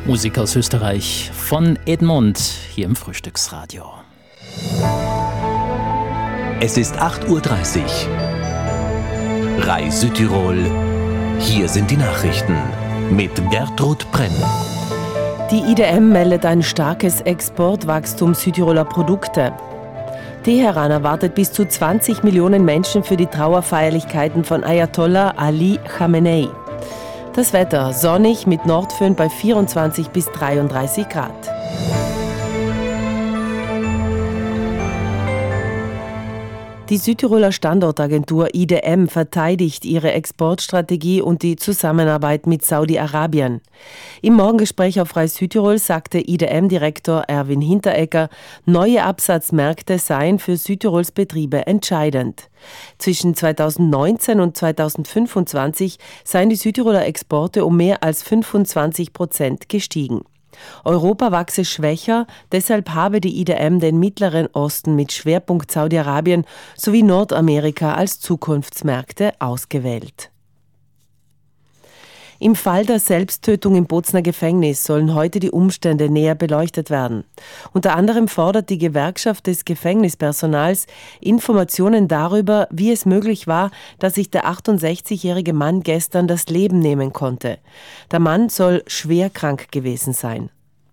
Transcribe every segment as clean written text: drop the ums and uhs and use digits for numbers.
Musik aus Österreich von Edmund hier im Frühstücksradio. Es ist 8:30 Uhr. RAI Südtirol. Hier sind die Nachrichten mit Gertrud Brenn. Die IDM meldet ein starkes Exportwachstum Südtiroler Produkte. Teheran erwartet bis zu 20 Millionen Menschen für die Trauerfeierlichkeiten von Ayatollah Ali Khamenei. Das Wetter sonnig mit Nordföhn bei 24 bis 33 Grad. Die Südtiroler Standortagentur IDM verteidigt ihre Exportstrategie und die Zusammenarbeit mit Saudi-Arabien. Im Morgengespräch auf RAI Südtirol sagte IDM-Direktor Erwin Hinteregger, neue Absatzmärkte seien für Südtirols Betriebe entscheidend. Zwischen 2019 und 2025 seien die Südtiroler Exporte um mehr als 25% gestiegen. Europa wachse schwächer, deshalb habe die IDM den Mittleren Osten mit Schwerpunkt Saudi-Arabien sowie Nordamerika als Zukunftsmärkte ausgewählt. Im Fall der Selbsttötung im Bozner Gefängnis sollen heute die Umstände näher beleuchtet werden. Unter anderem fordert die Gewerkschaft des Gefängnispersonals Informationen darüber, wie es möglich war, dass sich der 68-jährige Mann gestern das Leben nehmen konnte. Der Mann soll schwer krank gewesen sein.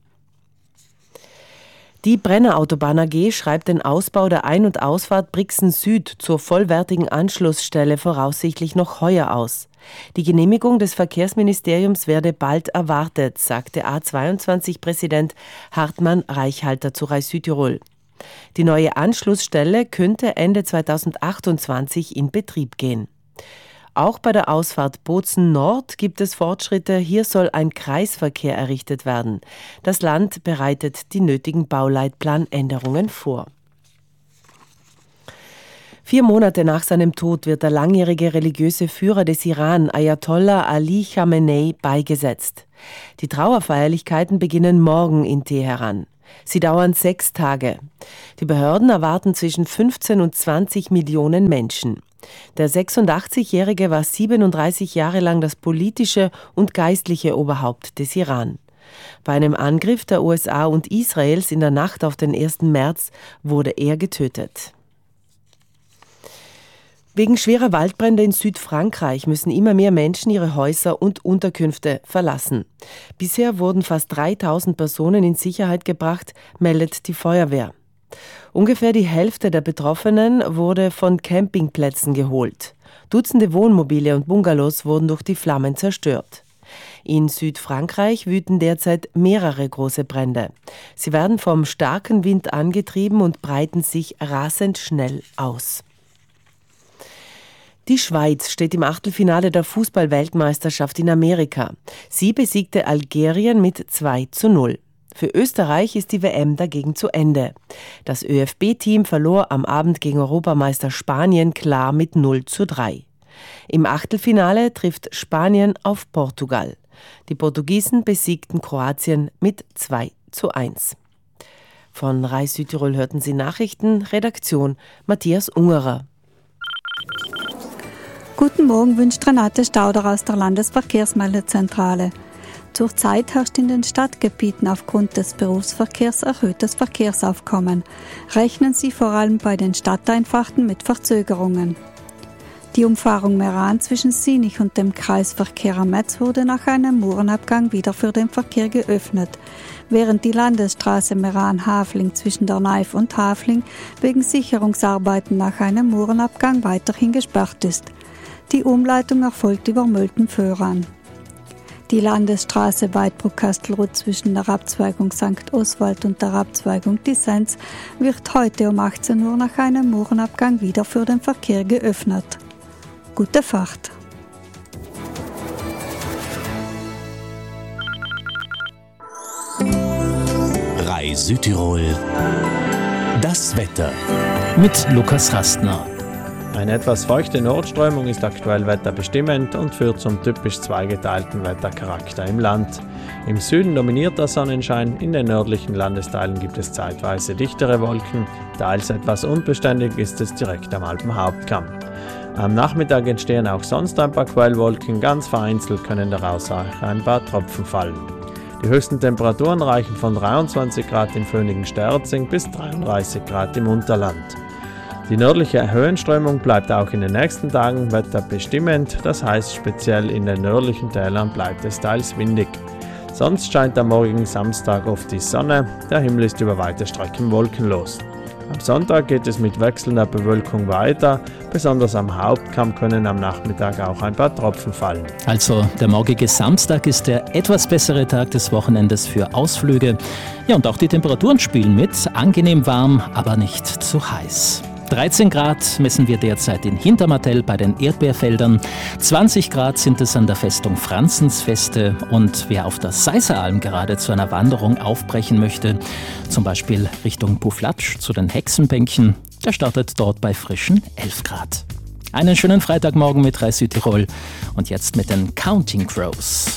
Die Brenner Autobahn AG schreibt den Ausbau der Ein- und Ausfahrt Brixen Süd zur vollwertigen Anschlussstelle voraussichtlich noch heuer aus. Die Genehmigung des Verkehrsministeriums werde bald erwartet, sagte A22-Präsident Hartmann Reichhalter zu RAI Südtirol. Die neue Anschlussstelle könnte Ende 2028 in Betrieb gehen. Auch bei der Ausfahrt Bozen Nord gibt es Fortschritte. Hier soll ein Kreisverkehr errichtet werden. Das Land bereitet die nötigen Bauleitplanänderungen vor. 4 Monate nach seinem Tod wird der langjährige religiöse Führer des Iran, Ayatollah Ali Khamenei, beigesetzt. Die Trauerfeierlichkeiten beginnen morgen in Teheran. Sie dauern 6 Tage. Die Behörden erwarten zwischen 15 und 20 Millionen Menschen. Der 86-Jährige war 37 Jahre lang das politische und geistliche Oberhaupt des Iran. Bei einem Angriff der USA und Israels in der Nacht auf den 1. März wurde er getötet. Wegen schwerer Waldbrände in Südfrankreich müssen immer mehr Menschen ihre Häuser und Unterkünfte verlassen. Bisher wurden fast 3000 Personen in Sicherheit gebracht, meldet die Feuerwehr. Ungefähr die Hälfte der Betroffenen wurde von Campingplätzen geholt. Dutzende Wohnmobile und Bungalows wurden durch die Flammen zerstört. In Südfrankreich wüten derzeit mehrere große Brände. Sie werden vom starken Wind angetrieben und breiten sich rasend schnell aus. Die Schweiz steht im Achtelfinale der Fußball-Weltmeisterschaft in Amerika. Sie besiegte Algerien mit 2:0. Für Österreich ist die WM dagegen zu Ende. Das ÖFB-Team verlor am Abend gegen Europameister Spanien klar mit 0:3. Im Achtelfinale trifft Spanien auf Portugal. Die Portugiesen besiegten Kroatien mit 2:1. Von RAI Südtirol hörten Sie Nachrichten, Redaktion Matthias Ungerer. Guten Morgen wünscht Renate Stauder aus der Landesverkehrsmeldezentrale. Zurzeit herrscht in den Stadtgebieten aufgrund des Berufsverkehrs erhöhtes Verkehrsaufkommen. Rechnen Sie vor allem bei den Stadteinfahrten mit Verzögerungen. Die Umfahrung Meran zwischen Sinich und dem Kreisverkehr am Metz wurde nach einem Murenabgang wieder für den Verkehr geöffnet, während die Landesstraße Meran-Hafling zwischen der Neif und Hafling wegen Sicherungsarbeiten nach einem Murenabgang weiterhin gesperrt ist. Die Umleitung erfolgt über Mölten-Föhran. Die Landesstraße Weidbruck-Kastelruth zwischen der Abzweigung St. Oswald und der Abzweigung Disenz wird heute um 18 Uhr nach einem Murenabgang wieder für den Verkehr geöffnet. Gute Fahrt! RAI Südtirol. Das Wetter. Mit Lukas Rastner. Eine etwas feuchte Nordströmung ist aktuell wetterbestimmend und führt zum typisch zweigeteilten Wettercharakter im Land. Im Süden dominiert der Sonnenschein, in den nördlichen Landesteilen gibt es zeitweise dichtere Wolken, teils etwas unbeständig ist es direkt am Alpenhauptkamm. Am Nachmittag entstehen auch sonst ein paar Quellwolken, ganz vereinzelt können daraus auch ein paar Tropfen fallen. Die höchsten Temperaturen reichen von 23 Grad in Vönigen-Sterzing bis 33 Grad im Unterland. Die nördliche Höhenströmung bleibt auch in den nächsten Tagen wetterbestimmend, das heißt speziell in den nördlichen Tälern bleibt es teils windig. Sonst scheint am morgigen Samstag oft die Sonne, der Himmel ist über weite Strecken wolkenlos. Am Sonntag geht es mit wechselnder Bewölkung weiter, besonders am Hauptkamm können am Nachmittag auch ein paar Tropfen fallen. Also der morgige Samstag ist der etwas bessere Tag des Wochenendes für Ausflüge. Ja, und auch die Temperaturen spielen mit, angenehm warm, aber nicht zu heiß. 13 Grad messen wir derzeit in Hintermartell bei den Erdbeerfeldern. 20 Grad sind es an der Festung Franzensfeste. Und wer auf der Seiseralm gerade zu einer Wanderung aufbrechen möchte, zum Beispiel Richtung Pufflatsch zu den Hexenbänken, der startet dort bei frischen 11 Grad. Einen schönen Freitagmorgen mit 3 Südtirol und jetzt mit den Counting Crows.